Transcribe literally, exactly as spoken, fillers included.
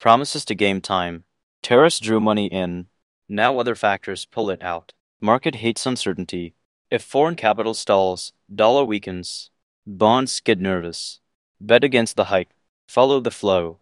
Promises to game time. Tariffs drew money in. Now other factors pull it out. Market hates uncertainty. If foreign capital stalls, dollar weakens. Bonds get nervous. Bet against the hype. Follow the flow.